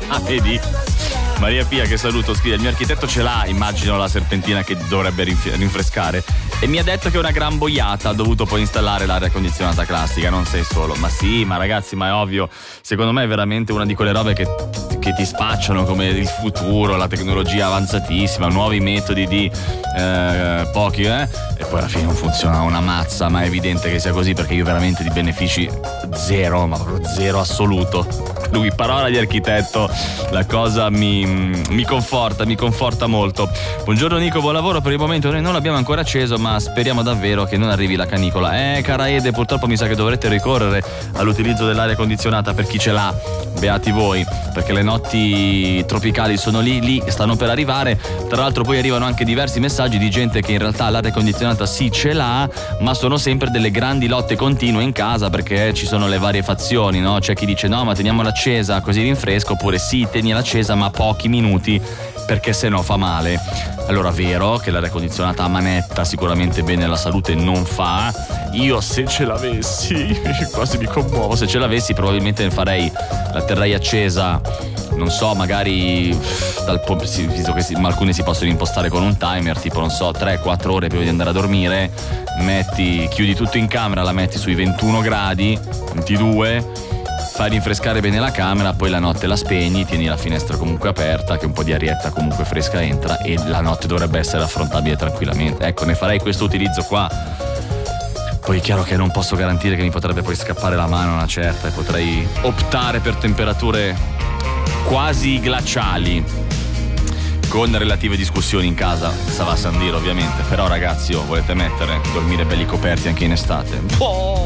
Vedi? Maria Pia, che saluto, scrive: il mio architetto ce l'ha, immagino, la serpentina che dovrebbe rinfrescare, e mi ha detto che è una gran boiata, ha dovuto poi installare l'aria condizionata classica. Non sei solo. Ma sì, ma ragazzi, ma è ovvio, secondo me è veramente una di quelle robe che ti spacciano come il futuro, la tecnologia avanzatissima, nuovi metodi di e poi alla fine non funziona una mazza. Ma è evidente che sia così, perché io veramente di benefici zero, ma proprio zero assoluto. Lui, parola di architetto, la cosa mi conforta molto. Buongiorno Nico, buon lavoro. Per il momento noi non l'abbiamo ancora acceso, ma speriamo davvero che non arrivi la canicola. Cara Ede, purtroppo mi sa che dovrete ricorrere all'utilizzo dell'aria condizionata per chi ce l'ha. Beati voi, perché le notti tropicali sono lì, stanno per arrivare. Tra l'altro poi arrivano anche diversi messaggi di gente che in realtà l'aria condizionata sì ce l'ha, ma sono sempre delle grandi lotte continue in casa, perché ci sono le varie fazioni, no? C'è chi dice no, ma teniamola accesa così rinfresco, oppure sì, tienila accesa ma pochi minuti, perché se no fa male. Allora, vero che l'aria condizionata a manetta sicuramente bene alla salute non fa. Io se ce l'avessi, quasi mi commuovo, se ce l'avessi probabilmente la terrei accesa, non so, magari visto che alcune si possono impostare con un timer, tipo non so 3-4 ore prima di andare a dormire, chiudi tutto in camera, la metti sui 21 gradi, 22, fai rinfrescare bene la camera, poi la notte la spegni, tieni la finestra comunque aperta, che un po' di arietta comunque fresca entra, e la notte dovrebbe essere affrontabile tranquillamente. Ecco, ne farei questo utilizzo qua. Poi è chiaro che non posso garantire che mi potrebbe poi scappare la mano una certa, e potrei optare per temperature quasi glaciali, con relative discussioni in casa, sa va a San Dire ovviamente. Però ragazzi, volete dormire belli coperti anche in estate?